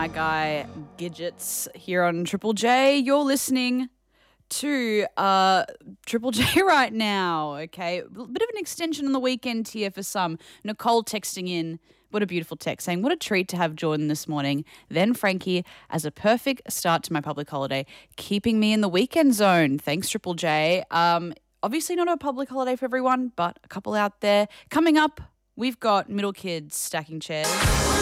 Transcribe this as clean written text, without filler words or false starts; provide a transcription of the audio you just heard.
my guy Gidgets here on Triple J. You're listening to Triple J right now, okay? A bit of an extension on the weekend here for some. Nicole texting in, what a beautiful text, saying, what a treat to have Jordan this morning. Then Frankie, as a perfect start to my public holiday, keeping me in the weekend zone. Thanks, Triple J. Obviously not a public holiday for everyone, but a couple out there. Coming up, we've got middle kids stacking chairs.